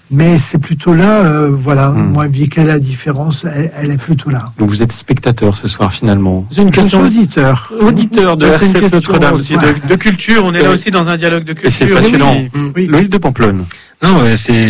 Mais c'est plutôt là, moi, vu quelle est la différence, elle est plutôt là. Donc vous êtes spectateur ce soir finalement. C'est une question auditeur. Auditeur de c'est une RCF question Notre-Dame. aussi de culture. On est là aussi dans un dialogue de culture. Et c'est passionnant. Oui. Loïs de Pamplonne. Non,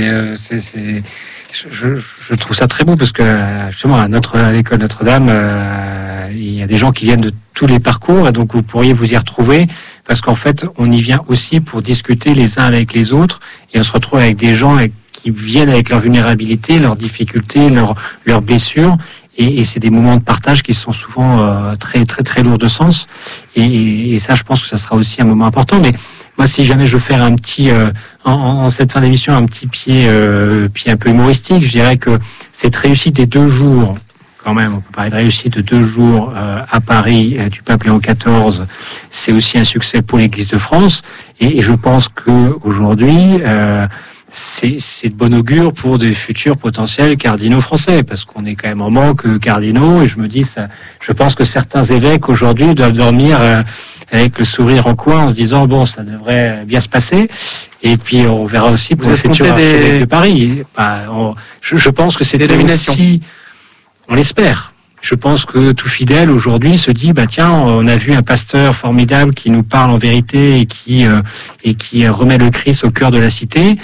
je trouve ça très beau parce que justement à l'école Notre-Dame, il y a des gens qui viennent de tous les parcours et donc vous pourriez vous y retrouver parce qu'en fait on y vient aussi pour discuter les uns avec les autres et on se retrouve avec des gens qui viennent avec leur vulnérabilité, leurs difficultés, leurs blessures. Et c'est des moments de partage qui sont souvent très très très lourds de sens. Et ça, je pense que ça sera aussi un moment important. Mais moi, si jamais je veux faire un petit en cette fin d'émission, un petit pied un peu humoristique, je dirais que cette réussite des 2 jours, quand même, on peut parler de réussite de 2 jours à Paris du pape Léon XIV, c'est aussi un succès pour l'Église de France. Et je pense que aujourd'hui, c'est de bon augure pour des futurs potentiels cardinaux français, parce qu'on est quand même en manque cardinaux, et je me dis ça. Je pense que certains évêques aujourd'hui doivent dormir avec le sourire en coin, en se disant bon, ça devrait bien se passer. Et puis on verra aussi pour les futurs archevêques de Paris. Je pense que c'était aussi, on l'espère. Je pense que tout fidèle aujourd'hui se dit tiens, on a vu un pasteur formidable qui nous parle en vérité et qui remet le Christ au cœur de la cité.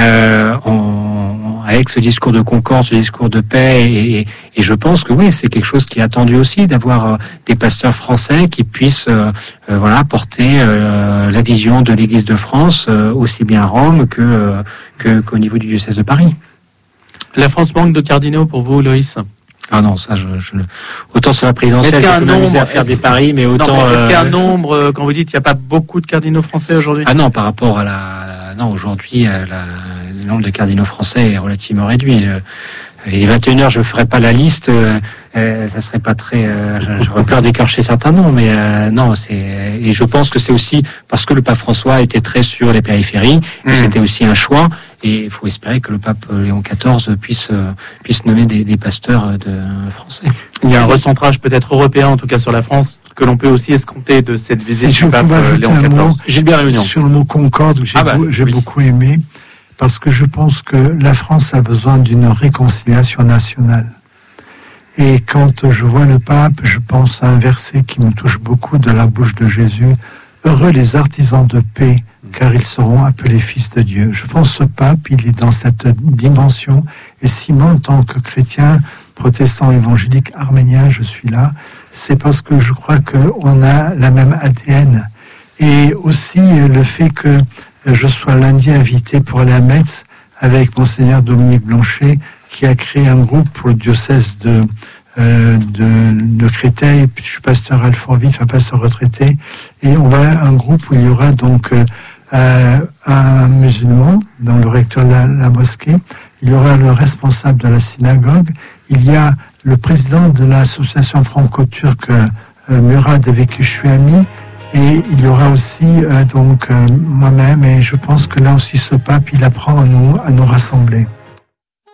Avec ce discours de concorde, ce discours de paix, et je pense que oui, c'est quelque chose qui est attendu aussi, d'avoir des pasteurs français qui puissent porter la vision de l'Église de France aussi bien à Rome qu'au niveau du diocèse de Paris. La France manque de cardinaux pour vous, Loïs? Ah non, ça, autant sur la présidentielle, je peux m'amuser à faire des paris, mais autant... Est-ce qu'il y a un nombre, quand vous dites qu'il n'y a pas beaucoup de cardinaux français aujourd'hui? Ah non, par rapport à non, aujourd'hui, le nombre de cardinaux français est relativement réduit. Il est 21h, je ne ferai pas la liste, ça serait pas très... j'aurais peur d'écorcher certains noms, mais non, et je pense que c'est aussi parce que le pape François était très sur les périphéries, et c'était aussi un choix, et il faut espérer que le pape Léon XIV puisse nommer des pasteurs français. Il y a un recentrage peut-être européen, en tout cas sur la France, que l'on peut aussi escompter de cette visite du pape Léon XIV. Gilbert Réunion. Sur le mot concorde, que j'ai beaucoup aimé, parce que je pense que la France a besoin d'une réconciliation nationale. Et quand je vois le pape, je pense à un verset qui me touche beaucoup de la bouche de Jésus. Heureux les artisans de paix, car ils seront appelés fils de Dieu. Je pense que ce pape, il est dans cette dimension. Et si moi, en tant que chrétien, protestant, évangélique, arménien, je suis là, c'est parce que je crois qu'on a la même ADN. Et aussi le fait que je sois lundi invité pour aller à Metz avec Monseigneur Dominique Blanchet, qui a créé un groupe pour le diocèse de Créteil. Je suis pasteur à Alfortville, pasteur retraité, et on va à un groupe où il y aura donc un musulman, dans le recteur de la mosquée, il y aura le responsable de la synagogue, il y a le président de l'association franco-turque Murad, avec qui je suis ami, et il y aura aussi moi-même, et je pense que là aussi ce pape, il apprend à nous rassembler.